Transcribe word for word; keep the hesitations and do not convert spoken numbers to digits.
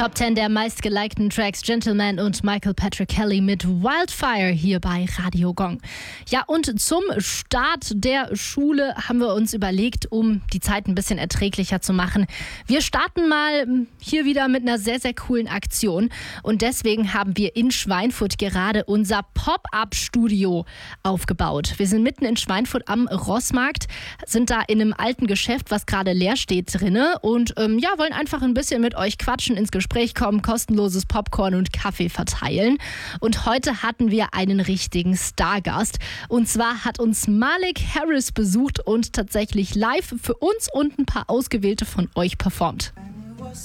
Top zehn der meistgelikten Tracks Gentleman und Michael Patrick Kelly mit Wildfire hier bei Radio Gong. Ja, und zum Start der Schule haben wir uns überlegt, um die Zeit ein bisschen erträglicher zu machen. Wir starten mal hier wieder mit einer sehr, sehr coolen Aktion. Und deswegen haben wir in Schweinfurt gerade unser Pop-Up-Studio aufgebaut. Wir sind mitten in Schweinfurt am Rossmarkt, sind da in einem alten Geschäft, was gerade leer steht drinne und ähm, ja, wollen einfach ein bisschen mit euch quatschen, ins Gespräch kommen, kostenloses Popcorn und Kaffee verteilen. Und heute hatten wir einen richtigen Stargast. Und zwar hat uns Malik Harris besucht und tatsächlich live für uns und ein paar Ausgewählte von euch performt.